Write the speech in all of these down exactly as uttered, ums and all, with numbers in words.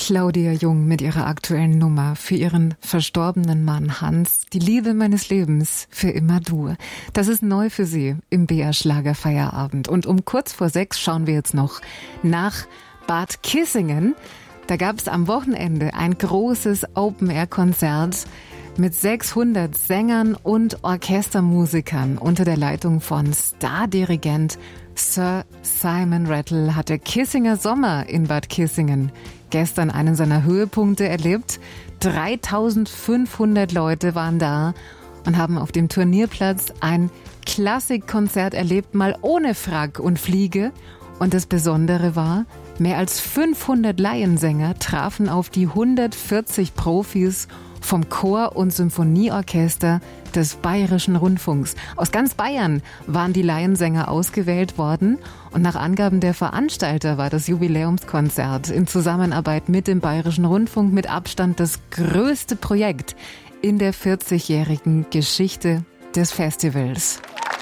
Claudia Jung mit ihrer aktuellen Nummer für ihren verstorbenen Mann Hans. Die Liebe meines Lebens, für immer du. Das ist neu für Sie im B R Schlagerfeierabend. Und um kurz vor sechs schauen wir jetzt noch nach Bad Kissingen. Da gab es am Wochenende ein großes Open-Air-Konzert mit sechshundert Sängern und Orchestermusikern unter der Leitung von Stardirigent Sir Simon Rattle hat der Kissinger Sommer in Bad Kissingen gestern einen seiner Höhepunkte erlebt. dreitausendfünfhundert Leute waren da und haben auf dem Turnierplatz ein Klassikkonzert erlebt, mal ohne Frack und Fliege. Und das Besondere war, mehr als fünfhundert Laiensänger trafen auf die hundertvierzig Profis vom Chor- und Symphonieorchester des Bayerischen Rundfunks. Aus ganz Bayern waren die Laiensänger ausgewählt worden und nach Angaben der Veranstalter war das Jubiläumskonzert in Zusammenarbeit mit dem Bayerischen Rundfunk mit Abstand das größte Projekt in der vierzigjährigen Geschichte des Festivals.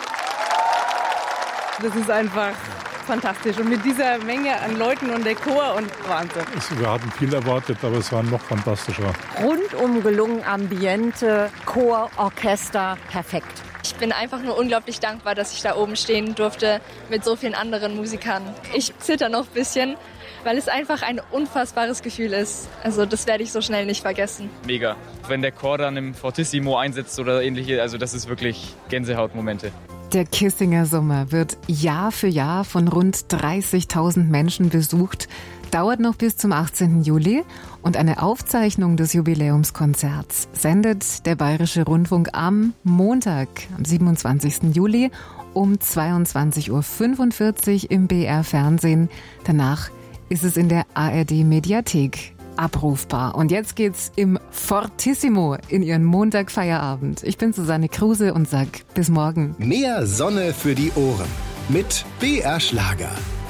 Das ist einfach fantastisch. Und mit dieser Menge an Leuten und der Chor und Wahnsinn. Wir hatten viel erwartet, aber es war noch fantastischer. Rundum gelungen, Ambiente, Chor, Orchester, perfekt. Ich bin einfach nur unglaublich dankbar, dass ich da oben stehen durfte mit so vielen anderen Musikern. Ich zitter noch ein bisschen, weil es einfach ein unfassbares Gefühl ist. Also das werde ich so schnell nicht vergessen. Mega. Wenn der Chor dann im Fortissimo einsetzt oder ähnliche, also das ist wirklich Gänsehautmomente. Der Kissinger Sommer wird Jahr für Jahr von rund dreißigtausend Menschen besucht, dauert noch bis zum achtzehnten Juli und eine Aufzeichnung des Jubiläumskonzerts sendet der Bayerische Rundfunk am Montag, am siebenundzwanzigsten Juli um zweiundzwanzig Uhr fünfundvierzig im B R Fernsehen. Danach ist es in der A R D Mediathek abrufbar. Und jetzt geht's im Fortissimo in Ihren Montagfeierabend. Ich bin Susanne Kruse und sag bis morgen. Mehr Sonne für die Ohren mit B R Schlager.